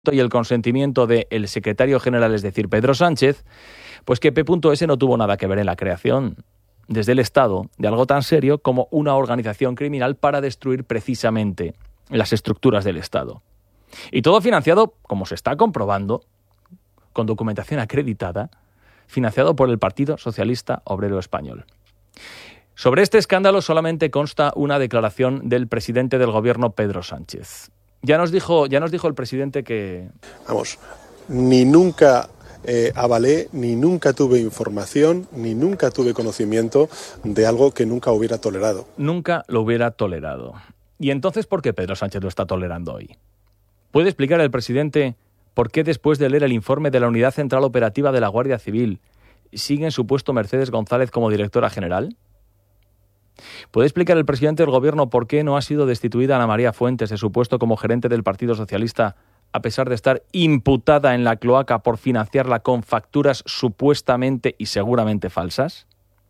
y el consentimiento del secretario general, es decir, Pedro Sánchez, pues que P.S. no tuvo nada que ver en la creación desde el Estado de algo tan serio como una organización criminal para destruir precisamente las estructuras del Estado. Y todo financiado, como se está comprobando, con documentación acreditada, financiado por el Partido Socialista Obrero Español. Sobre este escándalo solamente consta una declaración del presidente del gobierno, Pedro Sánchez. Ya nos dijo el presidente que... Vamos, ni nunca avalé, ni nunca tuve información, ni nunca tuve conocimiento de algo que nunca hubiera tolerado. Nunca lo hubiera tolerado. ¿Y entonces por qué Pedro Sánchez lo está tolerando hoy? ¿Puede explicar el presidente por qué después de leer el informe de la Unidad Central Operativa de la Guardia Civil sigue en su puesto Mercedes González como directora general? ¿Puede explicar el presidente del gobierno por qué no ha sido destituida Ana María Fuentes de su puesto como gerente del Partido Socialista, a pesar de estar imputada en la cloaca por financiarla con facturas supuestamente y seguramente falsas?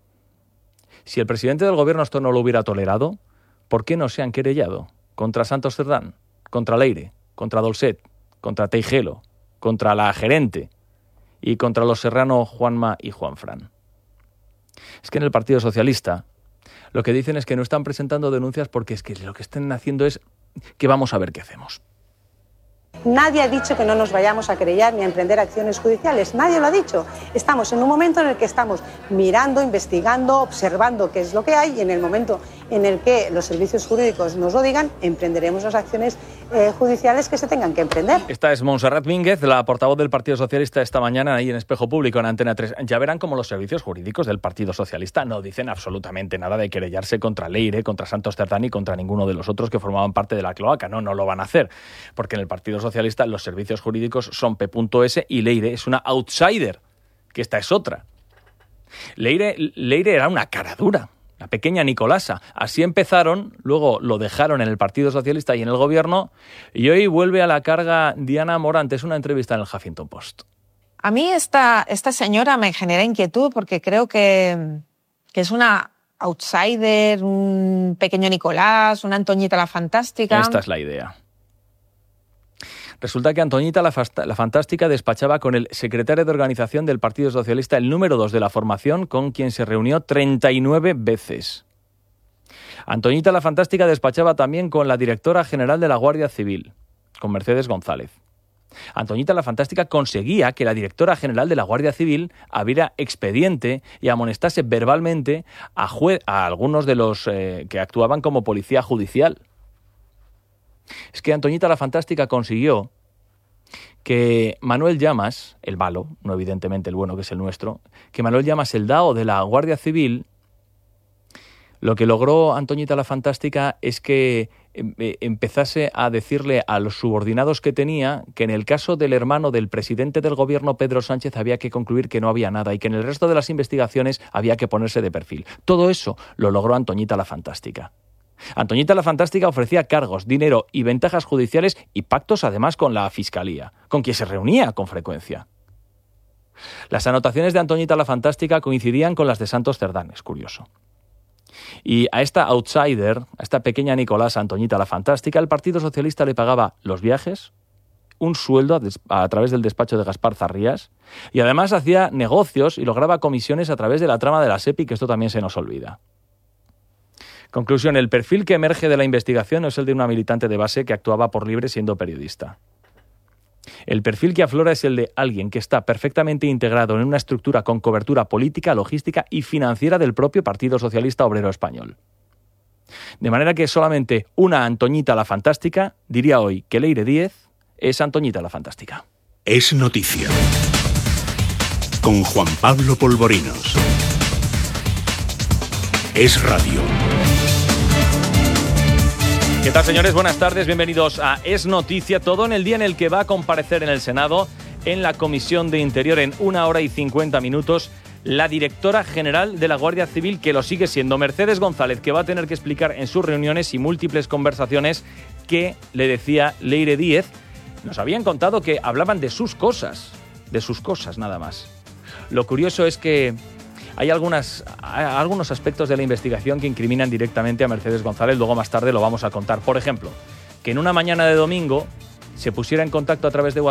Si el presidente del gobierno esto no lo hubiera tolerado, ¿por qué no se han querellado contra Santos Cerdán, contra Leire, contra Dolcet, contra Teijelo, contra la gerente y contra los Serrano, Juanma y Juanfran? Es que en el Partido Socialista lo que dicen es que no están presentando denuncias porque es que lo que están haciendo es que vamos a ver qué hacemos. Nadie ha dicho que no nos vayamos a querellar ni a emprender acciones judiciales. Nadie lo ha dicho. Estamos en un momento en el que estamos mirando, investigando, observando qué es lo que hay y en el momento en el que los servicios jurídicos nos lo digan, emprenderemos las acciones judiciales que se tengan que emprender. Esta es Montserrat Mínguez, la portavoz del Partido Socialista esta mañana ahí en Espejo Público, en Antena 3. Ya verán cómo los servicios jurídicos del Partido Socialista no dicen absolutamente nada de querellarse contra Leire, contra Santos Cerdán y contra ninguno de los otros que formaban parte de la cloaca. No lo van a hacer, porque en el Partido Socialista los servicios jurídicos son P.S. y Leire es una outsider, que esta es otra. Leire era una cara dura, la pequeña Nicolasa. Así empezaron, luego lo dejaron en el Partido Socialista y en el gobierno, y hoy vuelve a la carga Diana Morant. Es una entrevista en el Huffington Post. A mí esta señora me genera inquietud porque creo que es una outsider, un pequeño Nicolás, una Antoñita la Fantástica. Esta es la idea. Resulta que Antoñita la Fantástica despachaba con el secretario de organización del Partido Socialista, el número 2 de la formación, con quien se reunió 39 veces. Antoñita la Fantástica despachaba también con la directora general de la Guardia Civil, con Mercedes González. Antoñita la Fantástica conseguía que la directora general de la Guardia Civil abriera expediente y amonestase verbalmente a algunos de los que actuaban como policía judicial. Es que Antoñita la Fantástica consiguió que Manuel Llamas, el malo, no evidentemente el bueno que es el nuestro, que Manuel Llamas, el DAO de la Guardia Civil, lo que logró Antoñita la Fantástica es que empezase a decirle a los subordinados que tenía que en el caso del hermano del presidente del gobierno, Pedro Sánchez, había que concluir que no había nada y que en el resto de las investigaciones había que ponerse de perfil. Todo eso lo logró Antoñita la Fantástica. Antoñita la Fantástica ofrecía cargos, dinero y ventajas judiciales y pactos además con la Fiscalía, con quien se reunía con frecuencia. Las anotaciones de Antoñita la Fantástica coincidían con las de Santos Cerdán, es curioso. Y a esta outsider, a esta pequeña Nicolás Antoñita la Fantástica, el Partido Socialista le pagaba los viajes, un sueldo a través del despacho de Gaspar Zarrías, y además hacía negocios y lograba comisiones a través de la trama de la SEPI, que esto también se nos olvida. Conclusión, el perfil que emerge de la investigación no es el de una militante de base que actuaba por libre siendo periodista. El perfil que aflora es el de alguien que está perfectamente integrado en una estructura con cobertura política, logística y financiera del propio Partido Socialista Obrero Español. De manera que solamente una Antoñita la Fantástica diría hoy que Leire Díez es Antoñita la Fantástica. Es noticia. Con Juan Pablo Polvorinos. Es radio. ¿Qué tal, señores? Buenas tardes, bienvenidos a Es Noticia, todo en el día en el que va a comparecer en el Senado, en la Comisión de Interior, en 1 hora y 50 minutos, la directora general de la Guardia Civil, que lo sigue siendo, Mercedes González, que va a tener que explicar en sus reuniones y múltiples conversaciones qué le decía Leire Díez. Nos habían contado que hablaban de sus cosas nada más. Lo curioso es que hay algunos aspectos de la investigación que incriminan directamente a Mercedes González, luego más tarde lo vamos a contar. Por ejemplo, que en una mañana de domingo se pusiera en contacto a través de